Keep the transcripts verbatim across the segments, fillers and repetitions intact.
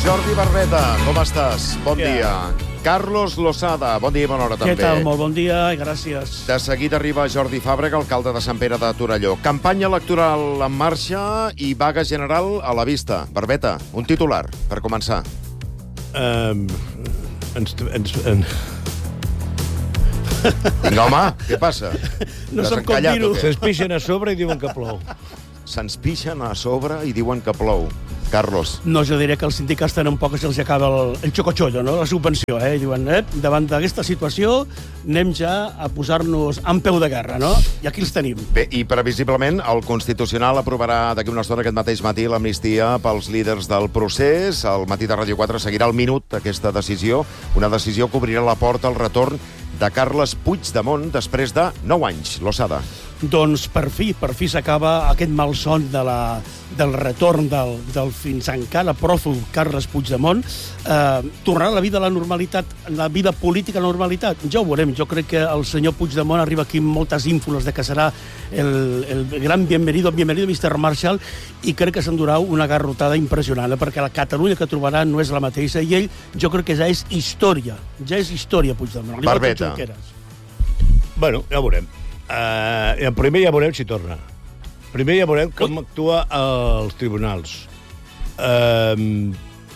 Jordi Barbeta, com estàs? Bon yeah. dia. Carlos Losada, bon dia i bona hora també. Què tal? Molt bon dia i gràcies. De seguida arriba Jordi Fàbrega, alcalde de Sant Pere de Torelló. Campanya electoral en marxa i vaga general a la vista. Barbeta, un titular, per començar. Um, ens... ens en... Vinga, home, què passa? No sap com dir-ho. Se'ns pixen a sobre i diuen que plou. Se'ns pixen a sobre i diuen que plou. Carlos. No, jo diré que els sindicats tenen poc que se'ls acaba el, el xocotxollo, no? La subvenció, eh? I diuen, eh, davant d'aquesta situació anem ja a posar-nos en peu de guerra, no? I aquí els tenim. Bé, i previsiblement el Constitucional aprovarà d'aquí una estona aquest mateix matí l'amnistia pels líders del procés. Al matí de Ràdio quatre seguirà al minut aquesta decisió, una decisió que obrirà la porta al retorn de Carles Puigdemont després de nou anys. Losada. Doncs per fi, per fi s'acaba aquest malson de la, del retorn del, del fins encara pròfug Carles Puigdemont. Eh, tornarà la vida a la normalitat, la vida política a la normalitat? Ja ho veurem. Jo crec que el senyor Puigdemont arriba aquí amb moltes ínfoles de que serà el, el gran bienvenido, bienvenido mister Marshall, i crec que s'endurà una garrotada impressionant, eh? Perquè la Catalunya que trobarà no és la mateixa, i ell jo crec que ja és història. Ja és història, Puigdemont. Barbeta. Bueno, ja ho veurem. Uh, en primer ja veurem si torna. Primer ja veurem com actua als tribunals. Uh,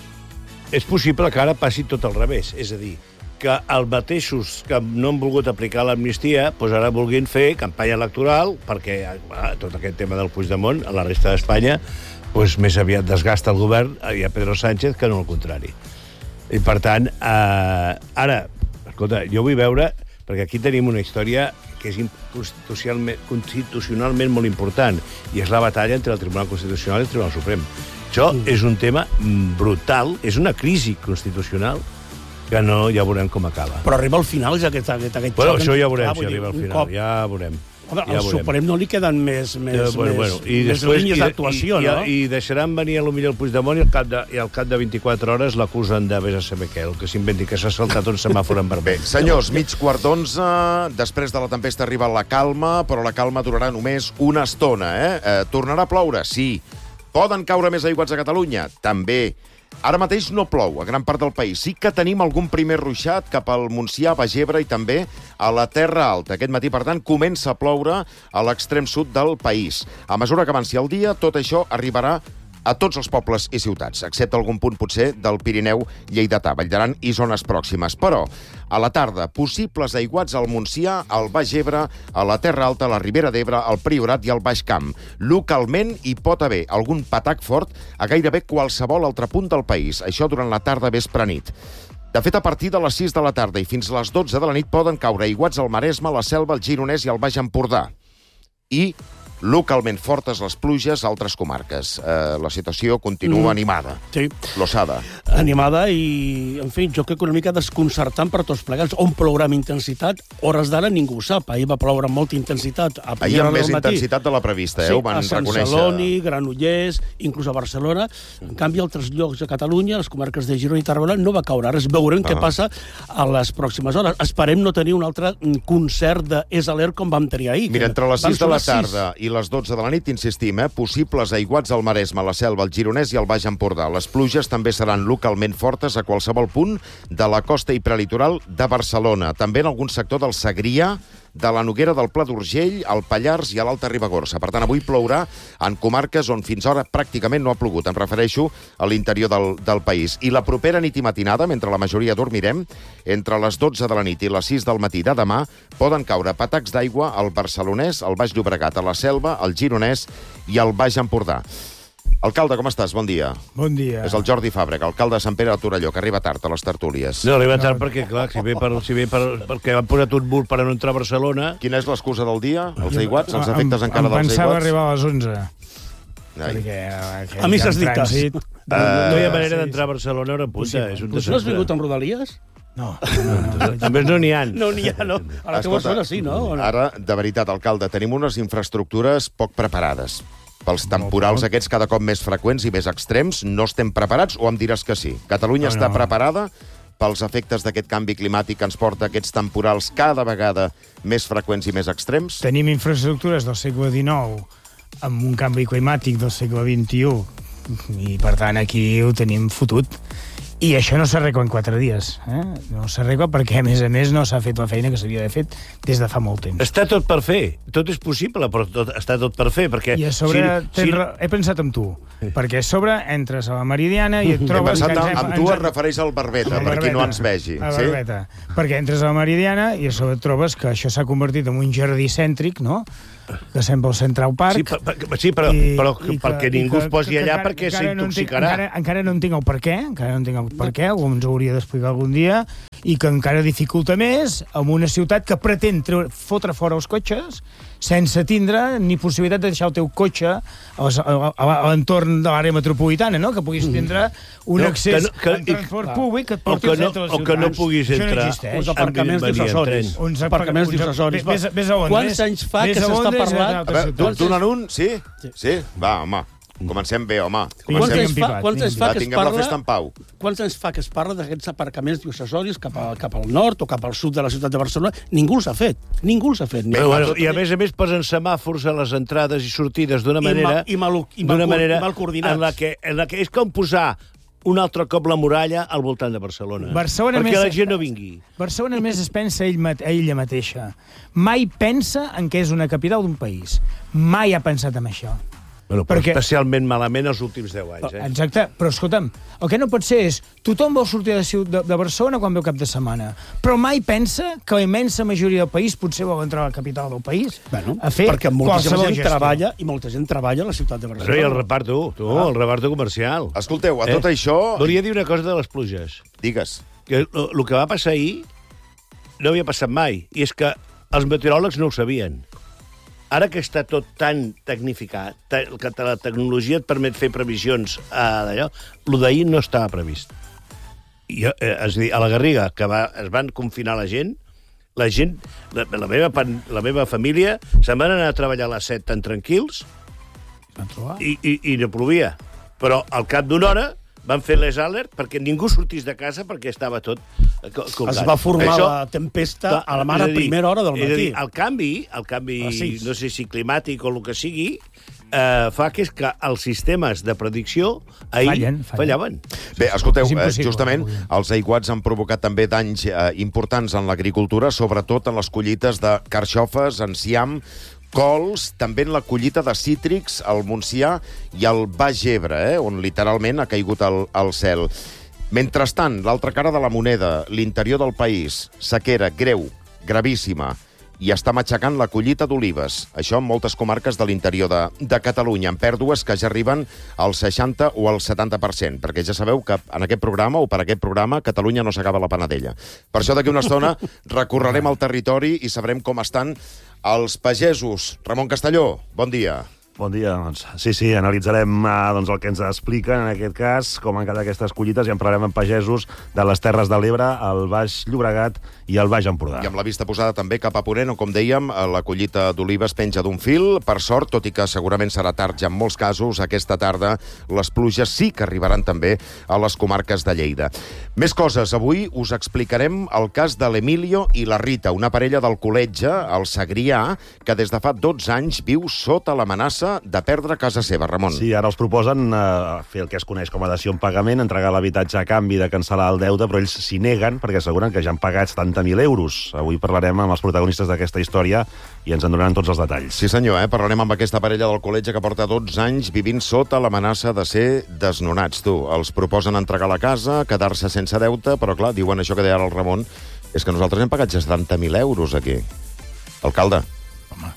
és possible que ara passi tot al revés. És a dir, que els mateixos que no han volgut aplicar l'amnistia doncs ara vulguin fer campanya electoral perquè uh, tot aquest tema del Puigdemont a la resta d'Espanya doncs més aviat desgasta el govern i a Pedro Sánchez que no el contrari. I per tant, uh, ara, escolta, jo vull veure, perquè aquí tenim una història que és constitucionalment, constitucionalment molt important, i és la batalla entre el Tribunal Constitucional i el Tribunal Suprem. Això mm. és un tema brutal, és una crisi constitucional que no, ja veurem com acaba. Però arriba al final, ja aquest, aquest, aquest bueno, xoc... Això ja veurem, ah, si arriba al final, cop... ja veurem. Home, ja al Suprem no li queden més, més, ja, bueno, bueno, i més després, línies d'actuació, i, no? I, I deixaran venir a lo millor el Puigdemont i al cap de, i al cap de vint-i-quatre hores l'acusen de vés a saber què, el que s'inventi que s'ha saltat un semàfor en vermell. Bé, senyors, mig quart d'onze, després de la tempesta arriba la calma, però la calma durarà només una estona, eh? eh tornarà a ploure? Sí. Poden caure més aiguats a Catalunya? També. Ara mateix no plou a gran part del país. Sí que tenim algun primer ruixat cap al Montsià, Baix Ebre i també a la Terra Alta. Aquest matí, per tant, comença a ploure a l'extrem sud del país. A mesura que avanci el dia, tot això arribarà a tots els pobles i ciutats, excepte algun punt, potser, del Pirineu lleidatà, Vall d'Aran i zones pròximes. Però, a la tarda, possibles aiguats al Montsià, al Baix Ebre, a la Terra Alta, a la Ribera d'Ebre, al Priorat i al Baix Camp. Localment hi pot haver algun patac fort a gairebé qualsevol altre punt del país. Això durant la tarda, vespre, nit. De fet, a partir de les sis de la tarda i fins a les dotze de la nit poden caure aiguats al Maresme, la Selva, el Gironès i el Baix Empordà. I localment fortes les pluges a altres comarques. Eh, la situació continua mm. animada. Sí. Losada. Animada i, en fi, jo crec que una mica desconcertant per tots plegats. On plourà amb intensitat? Hores d'ara ningú ho sap. Ahir va ploure amb molta intensitat. A Ahir amb més intensitat de la prevista, eh? Sí, ho van a Sant reconèixer. Celoni, Granollers, inclús a Barcelona. En canvi, altres llocs de Catalunya, les comarques de Girona i Tarragona, no va caure. Ara veurem ah. què passa a les pròximes hores. Esperem no tenir un altre concert de És Alert com vam tenir ahir. Mira, entre les sis de la tarda i les dotze de la nit, insistim, eh? possibles aiguats al Maresme, la Selva, el Gironès i el Baix Empordà. Les pluges també seran localment fortes a qualsevol punt de la costa i prelitoral de Barcelona. També en algun sector del Segrià, de la Noguera del Pla d'Urgell, al Pallars i a l'Alta Ribagorça. Per tant, avui plourà en comarques on fins ara pràcticament no ha plogut. Em refereixo a l'interior del, del país. I la propera nit i matinada, mentre la majoria dormirem, entre les dotze de la nit i les sis del matí de demà, poden caure patacs d'aigua al Barcelonès, al Baix Llobregat, a la Selva, al Gironès i al Baix Empordà. Alcalde, com estàs? Bon dia. Bon dia. És el Jordi Fàbrega, alcalde de Sant Pere de Torelló, que arriba tard a les tertúlies. No, arriba tard perquè, clar, si ve, per, si ve per, perquè han posat un mur per no entrar a Barcelona... Quina és l'excusa del dia? Els aiguats? Els efectes em, encara em dels aiguats? Em pensava arribar a les onze. Ai. Perquè, a mi s'has dit cas. Uh, no hi ha manera d'entrar a Barcelona a hora punta. És un desastre. No has vingut amb Rodalies? No. no, no, no. A més, no n'hi ha. No n'hi ha, no. A la teva zona sí, no? Ara, de veritat, alcalde, tenim unes infraestructures poc preparades. Pels temporals aquests cada cop més freqüents i més extrems, no estem preparats o em diràs que sí? Catalunya no, està no. preparada pels efectes d'aquest canvi climàtic que ens porta aquests temporals cada vegada més freqüents i més extrems? Tenim infraestructures del segle dinou amb un canvi climàtic del segle vint-i-u i per tant aquí ho tenim fotut. I això no s'arregla en quatre dies. Eh? No s'arregla perquè, a més a més, no s'ha fet la feina que s'havia d'haver fet des de fa molt temps. Està tot per fer. Tot és possible, però tot, està tot per fer. Perquè I a sobre, si, si... he pensat en tu, sí. perquè a sobre entres a la Meridiana i et trobes... He pensat que en, amb tu es refereix al Barbeta, per qui no ens vegi. A Barbeta. Sí? Perquè entres a la Meridiana i a sobre et trobes que això s'ha convertit en un jardí cèntric, no?, que sembla el Central Park. Sí, per, per, sí però, i, però i que, perquè ningú que, es posi que, allà que, perquè s'intoxicarà. No encara, encara no entenc el per què, encara no entenc el per què, algú ens ho hauria d'explicar algun dia, i que encara dificulta més en una ciutat que pretén treure, fotre fora els cotxes sense tindre ni possibilitat de deixar el teu cotxe a, a, a, a l'entorn de l'àrea metropolitana, no? Que puguis tindre un no, accés que no, que, en transport públic que et porti al centre de la ciutat. O que no puguis entrar. Uns aparcaments dissuasoris. Uns aparcaments dissuasoris. Ves a on? Quants anys fa que s'està parlant? D'un en un? Sí? Sí? Va, home. Comencem bé, home. Quants anys fa, quants anys fa que es parla... la festa en pau. Quants anys fa que es parla d'aquests aparcaments accessoris cap, a, cap al nord o cap al sud de la ciutat de Barcelona? Ningú els ha fet. Ningú els ha fet. Però, bueno, I a més a més posen semàfors a les entrades i sortides d'una manera... I mal, i mal, manera i mal coordinats. En la, que, en la que és com posar un altre cop la muralla al voltant de Barcelona. Barcelona perquè més, la gent no vingui. Barcelona més es pensa ell, ella mateixa. Mai pensa en què és una capital d'un país. Mai ha pensat en això. Bueno, però perquè... especialment malament els últims deu anys. Eh? Exacte, però escolta'm, el que no pot ser és tothom vol sortir de, de, de Barcelona quan veu cap de setmana, però mai pensa que la immensa majoria del país potser vol entrar a la capital del país bueno, a fer perquè molta gent gestió. treballa i molta gent treballa a la ciutat de Barcelona. Però i el reparto, tu, ah. el reparto comercial. Escolteu, a tot eh? això... Volia dir una cosa de les pluges. Digues. Que el que va passar ahir no havia passat mai, i és que els meteoròlegs no ho sabien. Ara que està tot tan tecnificat, que la tecnologia et permet fer previsions d'allò, el d'ahir no estava previst. I, eh, és a dir, a la Garriga, que va, es van confinar la gent, la gent, la, la, meva, la meva família, se'n van anar a treballar a les set tan tranquils i, i, i no plovia. Però al cap d'una hora van fer les alert perquè ningú sortís de casa perquè estava tot colgat. Es va formar Això, la tempesta a la mar a primera hora del matí. És a dir, el canvi, el canvi no sé si climàtic o el que sigui, eh, fa que és que els sistemes de predicció ahir fallen, fallen. fallaven. Bé, escolteu, eh, justament els aiguats han provocat també danys eh, importants en l'agricultura, sobretot en les collites de carxofes, enciam, cols, també en la collita de cítrics al Montsià i al Baix Ebre, eh, on literalment ha caigut el, el cel. Mentrestant, l'altra cara de la moneda, l'interior del país, sequera greu, gravíssima, i està matxacant la collita d'olives. Això en moltes comarques de l'interior de, de Catalunya, amb pèrdues que ja arriben al seixanta o al setanta per cent, perquè ja sabeu que en aquest programa, o per aquest programa, Catalunya no s'acaba la panadella. Per això d'aquí una estona recorrerem el territori i sabrem com estan els pagesos. Ramon Castelló, bon dia. Bon dia. Doncs, sí, sí, analitzarem eh, doncs, el que ens expliquen, en aquest cas, com han quedat aquestes collites, i en parlarem amb pagesos de les Terres de l'Ebre, el Baix Llobregat i el Baix Empordà. I amb la vista posada també cap a Ponent, on, com dèiem, la collita d'olives penja d'un fil. Per sort, tot i que segurament serà tard ja en molts casos, aquesta tarda les pluges sí que arribaran també a les comarques de Lleida. Més coses. Avui us explicarem el cas de l'Emilio i la Rita, una parella del Col·letge, al Segrià, que des de fa dotze anys viu sota l'amenaça de perdre casa seva, Ramon. Sí, ara els proposen eh, fer el que es coneix com a dació en pagament, entregar l'habitatge a canvi de cancel·lar el deute, però ells s'hi neguen perquè asseguren que ja han pagat setanta mil euros. Avui parlarem amb els protagonistes d'aquesta història i ens en donaran tots els detalls. Sí, senyor, eh? Parlarem amb aquesta parella del Col·letge que porta dotze anys vivint sota l'amenaça de ser desnonats. Tu, els proposen entregar la casa, quedar-se sense deute, però clar, diuen això que deia ara el Ramon, és que nosaltres hem pagat ja setanta mil euros aquí. Alcalde. Home,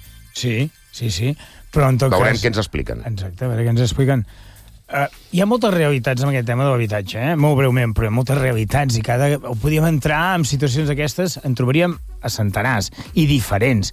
sí, sí, sí. Però en tot Veurem cas... què ens expliquen. Exacte, a veure què ens expliquen. Uh, hi ha moltes realitats en aquest tema de l'habitatge, eh? Molt breument, però hi ha moltes realitats i cada... Ho podíem entrar en situacions d'aquestes, en trobaríem a centenars i diferents.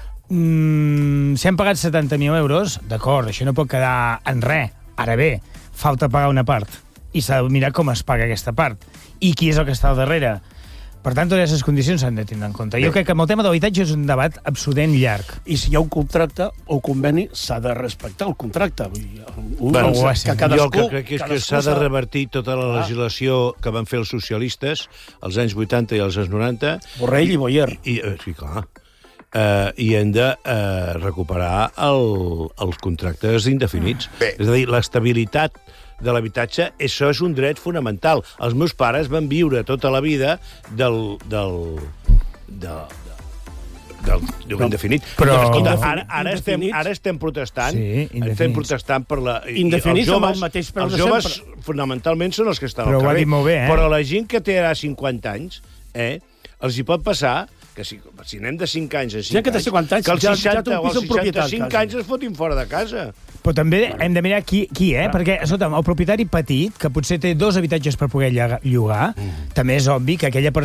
Mm, si han pagat setanta mil euros, d'acord, això no pot quedar en res. Ara bé, falta pagar una part i s'ha de mirar com es paga aquesta part i qui és el que està al darrere. Per tant, totes aquestes condicions s'han de tindre en compte. Jo crec que amb el tema de l'habitatge és un debat absolutament llarg. I si hi ha un contracte o conveni, s'ha de respectar el contracte. Un, bueno, que cadascú, jo crec que, que, que s'ha de revertir tota la legislació ah. que van fer els socialistes als anys vuitanta i als anys noranta. Borrell i Boyer. I, i, sí, clar. eh, i hem de eh, recuperar el, els contractes indefinits. Bé. És a dir, l'estabilitat de l'habitatge, això és un dret fonamental. Els meus pares van viure tota la vida del... del, del del lloguer indefinit. Però- Escolta, Indefinit, ara, ara, estem, indefinits. ara estem protestant, Sí, estem indefinits. protestant per la... i- i Indefinits els amb el joves, mateix preu els de joves, sempre. fonamentalment, són els que estan Però al ho ha carrer. dit molt bé, eh? Però la gent que té ara cinquanta anys, eh, els hi pot passar que si, si anem de cinc anys a cinc Ja que té cinquanta anys, que els ja- ja té seixanta un o pis els en propietat, seixanta-cinc quasi. anys es fotin fora de casa. Però també hem de mirar qui, qui eh? Perquè, escolta'm, el propietari petit, que potser té dos habitatges per poder lla- llogar, també és obvi que aquella persona